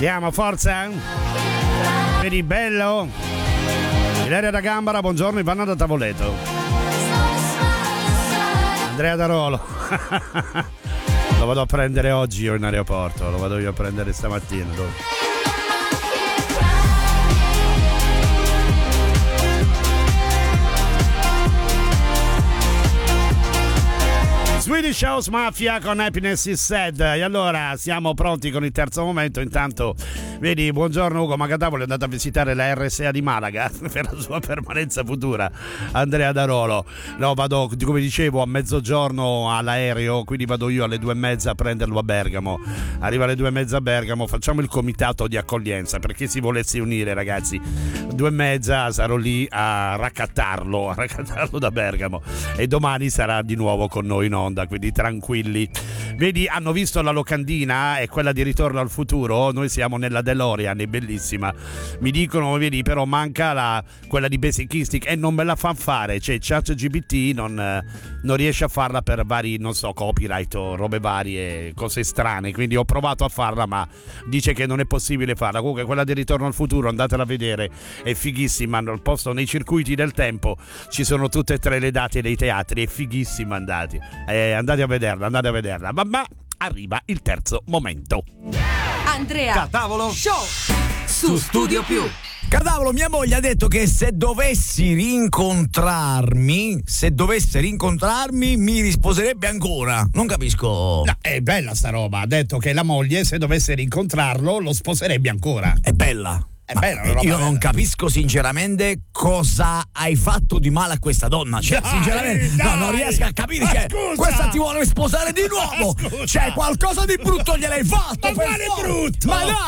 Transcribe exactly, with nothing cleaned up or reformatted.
Andiamo, forza. Vedi bello? Ilaria da Gambara, buongiorno, Ivana da Tavoleto. Andrea da Rolo. Lo vado a prendere oggi io in aeroporto, lo vado io a prendere stamattina. Dove? Swedish House Mafia con Happiness is Sad. E allora siamo pronti con il terzo momento. Intanto vedi, buongiorno Ugo Magadavolo, è andato a visitare la R S A di Malaga per la sua permanenza futura. Andrea Darolo, no, vado come dicevo a mezzogiorno all'aereo, quindi vado io alle due e mezza a prenderlo a Bergamo. Arriva alle due e mezza a Bergamo, facciamo il comitato di accoglienza per chi si volesse unire, ragazzi. Due e mezza sarò lì a raccattarlo, a raccattarlo da Bergamo, e domani sarà di nuovo con noi in onda, quindi tranquilli. Vedi, hanno visto la locandina e quella di Ritorno al futuro, noi siamo nella DeLorean, è bellissima. Mi dicono, vedi, però manca la, quella di Basic Instinct e non me la fa fare, cioè ChatGPT non, non riesce a farla per vari, non so, copyright o robe varie, cose strane, quindi ho provato a farla ma dice che non è possibile farla. Comunque quella di Ritorno al futuro, andatela a vedere, è fighissima, hanno il posto nei circuiti del tempo, ci sono tutte e tre le date dei teatri, è fighissima, andate, eh, andate a vederla, andate a vederla. Ma, ma arriva il terzo momento. Andrea Catavolo Show su Studio Più. Catavolo, mia moglie ha detto che se dovessi rincontrarmi, se dovesse rincontrarmi, mi risposerebbe ancora. Non capisco. No, è bella sta roba, ha detto che la moglie se dovesse rincontrarlo lo sposerebbe ancora. È bella. È bella, una roba io bella. non capisco sinceramente cosa hai fatto di male a questa donna. Cioè, Dai, sinceramente, dai. no, non riesco a capire che Scusa. questa ti vuole sposare di nuovo. Scusa. Cioè, qualcosa di brutto gliel'hai fatto. Ma per quale favore. brutto? Ma dai!